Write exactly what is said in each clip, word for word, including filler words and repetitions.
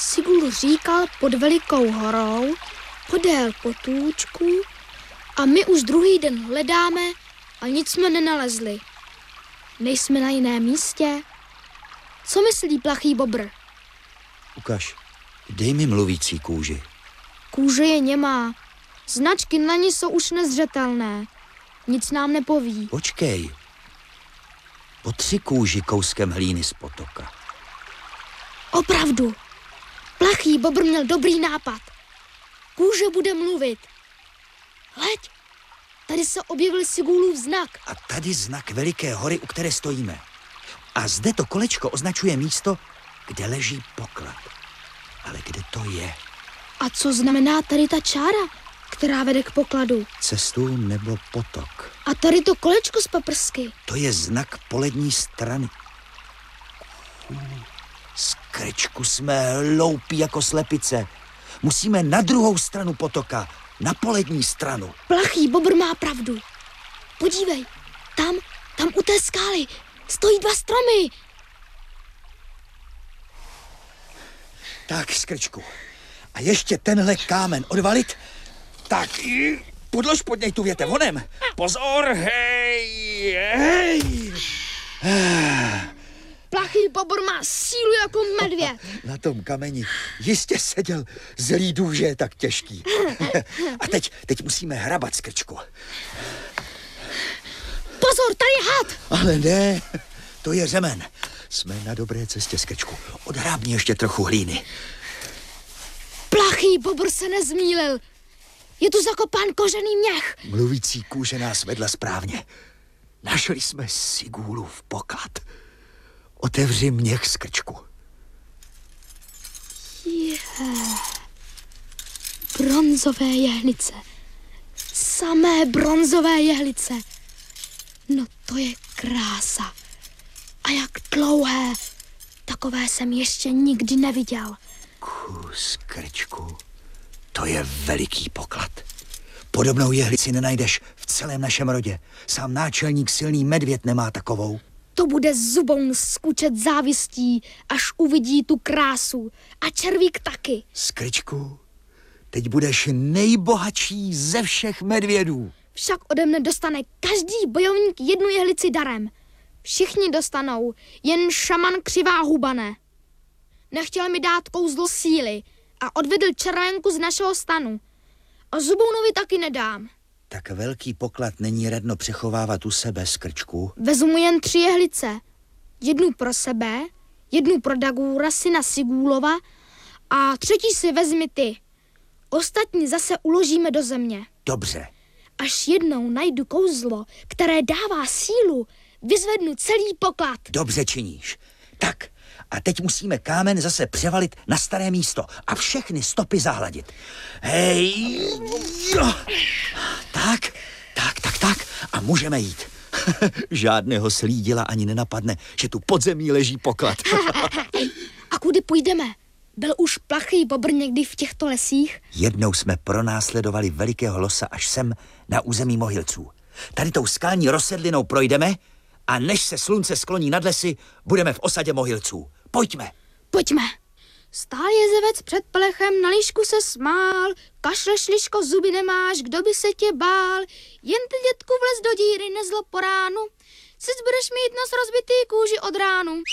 Sigul říkal pod velikou horou, podél potůčku a my už druhý den hledáme a nic jsme nenalezli. Nejsme na jiném místě? Co myslí plachý bobr? Ukaž, dej mi mluvící kůži. Kůže je němá. Značky na ní jsou už nezřetelné. Nic nám nepoví. Počkej. Potři kůži kouskem hlíny z potoka. Opravdu. Plachý bobr měl dobrý nápad. Kůže bude mluvit. Hleď, tady se objevil Sigulův znak. A tady znak veliké hory, u které stojíme. A zde to kolečko označuje místo, kde leží poklad. Ale kde to je? A co znamená tady ta čára, která vede k pokladu? Cestu nebo potok? A tady to kolečko z paprsky? To je znak polední strany. Skrčku, jsme hloupí jako slepice. Musíme na druhou stranu potoka, na polední stranu. Plachý bobr má pravdu. Podívej, tam, tam u té skály stojí dva stromy. Tak, Skrčku. A ještě tenhle kámen odvalit. Tak, podlož pod něj tu větev honem. Pozor, hej, hej. Plachý bobr má sílu jako medvěd. Na tom kameni jistě seděl zlý důž, že je tak těžký. A teď, teď musíme hrabat, Skrčku. Pozor, tady je had. Ale ne, to je řemen. Jsme na dobré cestě, Skrčku. Odhrábni ještě trochu hlíny. Plachý bobr se nezmýlil. Je tu zakopán kožený měch. Mluvící kůže nás vedla správně. Našli jsme Sigulův poklad. Otevři měch, Skrčku. Je. Bronzové jehlice. Samé bronzové jehlice. No to je krása. A jak dlouhé. Takové jsem ještě nikdy neviděl. Kus, Krčku, to je veliký poklad. Podobnou jehlici nenajdeš v celém našem rodě. Sám náčelník silný medvěd nemá takovou. To bude zuboun skučet závistí, až uvidí tu krásu. A červík taky. Skrčku, teď budeš nejbohatší ze všech medvědů. Však ode mne dostane každý bojovník jednu jehlici darem. Všichni dostanou, jen šaman křivá huba ne. Nechtěl mi dát kouzlo síly a odvedl červenku z našeho stanu. A zubounovi taky nedám. Tak velký poklad není radno přechovávat u sebe, Skrčku. Vezmu jen tři jehlice. Jednu pro sebe, jednu pro Dagúra, syna Sigúlova a třetí si vezmi ty. Ostatní zase uložíme do země. Dobře. Až jednou najdu kouzlo, které dává sílu, vyzvednu celý poklad. Dobře činíš. Tak, a teď musíme kámen zase převalit na staré místo a všechny stopy zahladit. Hej, jo. Tak, tak, tak, tak a můžeme jít. Žádného slídila ani nenapadne, že tu pod zemí leží poklad. A kudy půjdeme? Byl už plachý bobr někdy v těchto lesích? Jednou jsme pronásledovali velikého losa až sem na území Mohylců. Tady tou skalní rozsedlinou projdeme a než se slunce skloní nad lesy, budeme v osadě Mohylců. Pojďme. Pojďme. Stál jezevec před plechem, na líšku se smál. Kašleš, liško, zuby nemáš, kdo by se tě bál. Jen ty, dětku, vlez do díry, nezlo po ránu. Sic budeš mít nos rozbitý kůži od ránu.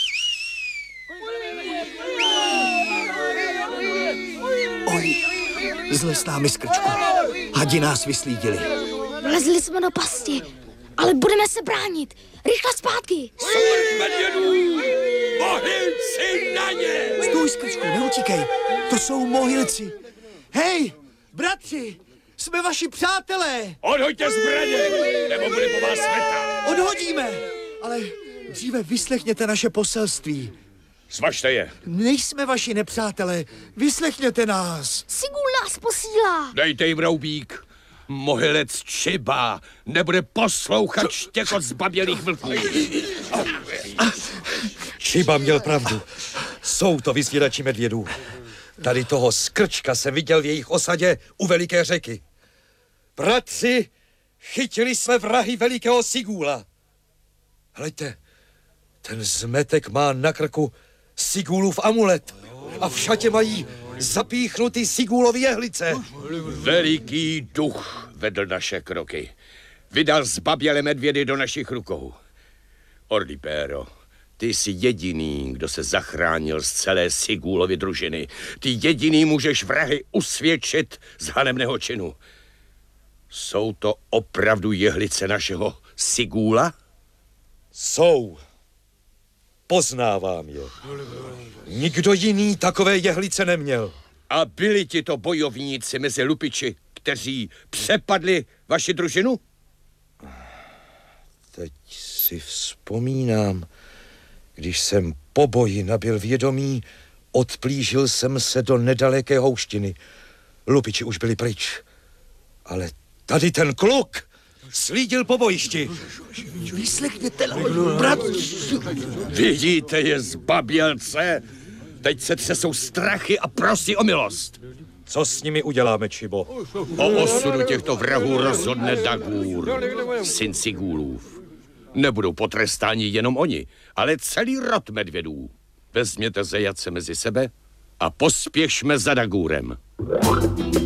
Oj, zle s námi, Skrčku. Hadi nás vyslídili. Vlezli jsme do pasti, ale budeme se bránit. Rychle zpátky. Smrt medvědů! Mohylci na ně! Stůj, Skrčku, neutíkej. To jsou Mohylci. Hej, bratři, jsme vaši přátelé. Odhoďte zbraně, nebo bude po vás světa. Odhodíme, ale dříve vyslechněte naše poselství. Svažte je. Nejsme vaši nepřátelé, vyslechněte nás. Sigul nás posílá. Dejte jim roubík. Mohylec Čiba nebude poslouchat štěkot zbabělých vlků. Čiba měl pravdu. Jsou to vysvědači medvědů. Tady toho Skrčka jsem viděl v jejich osadě u veliké řeky. Bratři, chytili jsme vrahy velikého Sigúla. Hleďte, ten zmetek má na krku Sigúlův amulet. a v šatě mají zapíchnutý Sigúlovy jehlice. Veliký duch vedl naše kroky. Vydal zbabělé medvědy do našich rukou. Orlipéro, ty jsi jediný, kdo se zachránil z celé Sigúlovy družiny. Ty jediný můžeš vrahy usvědčit z hanebného činu. Jsou to opravdu jehlice našeho Sigúla? Jsou. Poznávám je. Nikdo jiný takové jehlice neměl. A byli ti to bojovníci mezi lupiči, kteří přepadli vaši družinu? Teď si vzpomínám, když jsem po boji nabyl vědomí, odplížil jsem se do nedaleké houštiny. Lupiči už byli pryč. Ale tady ten kluk slídil po bojišti. Vyslechněte, brat. Vidíte je, zbabělce? Teď se třesou strachy a prosí o milost. Co s nimi uděláme, Čibo? O osudu těchto vrahů rozhodne Dagur, syn Sigúlův. Nebudou potrestáni jenom oni, ale celý rod medvědů. Vezměte zajace mezi sebe a pospěšme za Dagurem.